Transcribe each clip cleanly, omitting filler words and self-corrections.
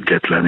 független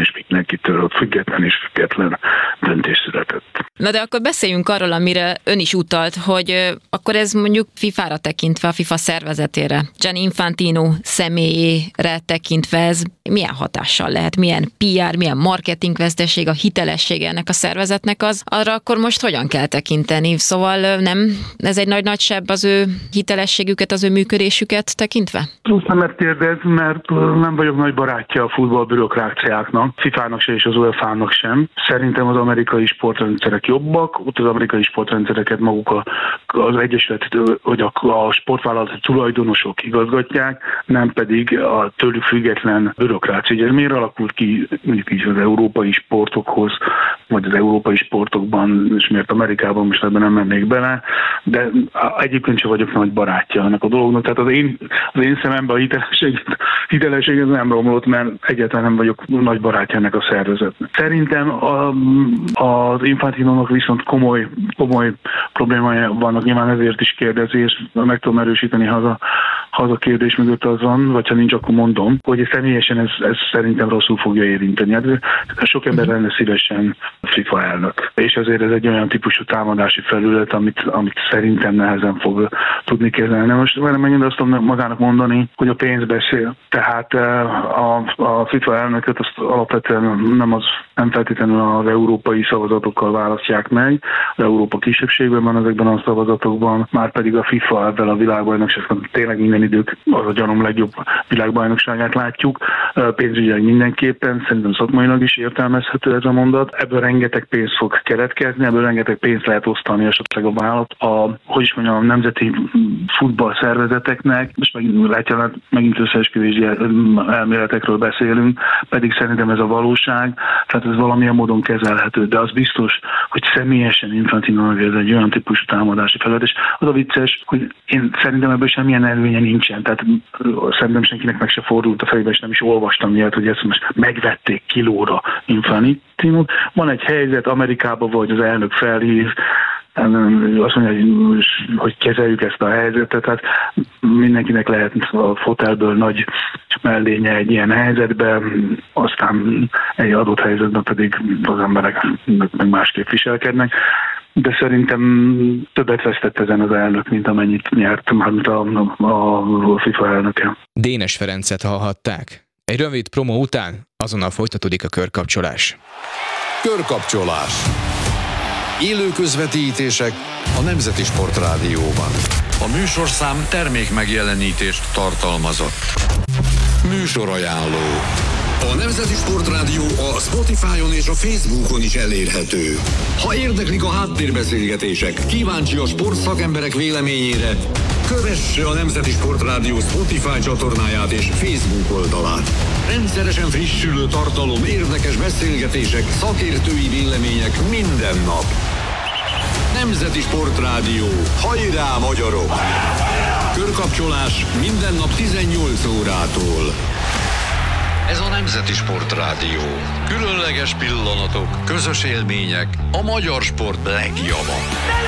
és független döntés született. Na de akkor beszéljünk arról, amire ön is utalt, hogy akkor ez mondjuk FIFA-ra tekintve, a FIFA szervezetére, Gianni Infantino személyére tekintve ez milyen hatással lehet, milyen PR, milyen marketingveszteség, a hitelessége ennek a szervezetnek az, arra akkor most hogyan kell tekinteni? Szóval nem, ez egy nagy sebb az ő hitelességüket, az ő működésüket tekintve? Plusz nem kérdez, mert nem vagyok nagy barátja a futballbürokráciáknak, FIFA-nak se és az UEFA-nak sem. Szerintem az amerikai sportrendszerek jobbak, ott az amerikai sportrendszereket maguk az egyesület, hogy a sportvállalat tulajdonosok igazgatják, nem pedig a tőlük független bürokrácia. Ez miért alakult ki mondjuk így az európai sportokhoz, vagy az európai sportokban, és miért Amerikában, most ebben nem mennék bele, de egyébként sem vagyok nagy barátja ennek a dolognak. Tehát az én szememben a hitelesség nem romlott, mert egyáltalán nem vagyok nagy barátja ennek a szervezetnek. Szerintem az Infantinónak viszont komoly problémája vannak, nyilván ezért is kérdezi, és meg tudom erősíteni, ha a kérdés mögött az van, vagy ha nincs, akkor mondom, hogy személyesen ez szerintem rosszul fogja érinteni. Hát sok ember lenne szívesen FIFA elnök. És ezért ez egy olyan típusú támadási felület, amit szerintem nehezen fog tudni kezelni. Most megint azt tudom magának mondani, hogy a pénz beszél. Tehát a FIFA elnököt azt alapvetően nem feltétlenül az európai szavazatokkal választják meg. Az Európa kisebbségben van ezekben a szavazatokban, már pedig a FIFA ebben a világbajnokságban tényleg minden idők az a gyanom legjobb világbajnokságát látjuk. Pénzügyileg mindenképpen, szerintem szakmailag is értelmezhető ez a mondat. Ebből rengeteg pénz fog keletkezni, ebből rengeteg pénzt lehet osztani esetleg a vállalat. A nemzeti futballszervezeteknek, most megint összeesküvési elméletekről beszélünk, pedig szerintem ez a valóság, tehát ez valamilyen módon kezelhető, de az biztos, hogy személyesen Infantino ez egy olyan típusú támadási felület, és az a vicces, hogy én szerintem ebből semmilyen előnye nincsen, tehát szerintem senkinek meg se fordult a fejbe, és nem is olvastam ilyet, hogy ezt most megvették kilóra Infantinót. Van egy helyzet Amerikában, vagy az elnök felhív, azt mondja, hogy kezeljük ezt a helyzetet, tehát mindenkinek lehet a fotelből nagy mellénye egy ilyen helyzetben, aztán egy adott helyzetben pedig az emberek meg másképp viselkednek. De szerintem többet vesztett ezen az elnök, mint amennyit nyert, mármint a FIFA elnöke. Dénes Ferencet hallhatták. Egy rövid promó után azonnal folytatódik a körkapcsolás. Körkapcsolás. Élő közvetítések a Nemzeti Sportrádióban. A műsorszám termék megjelenítést tartalmazott. Műsorajánló. A Nemzeti Sportrádió a Spotify-on és a Facebookon is elérhető. Ha érdeklik a háttérbeszélgetések, kíváncsi a sportszakemberek véleményére, kövesse a Nemzeti Sportrádió Spotify csatornáját és Facebook oldalát. Rendszeresen frissülő tartalom, érdekes beszélgetések, szakértői vélemények minden nap. Nemzeti Sportrádió. Hajrá, magyarok! Körkapcsolás minden nap 18 órától. Ez a Nemzeti Sportrádió. Különleges pillanatok, közös élmények, a magyar sport legjava.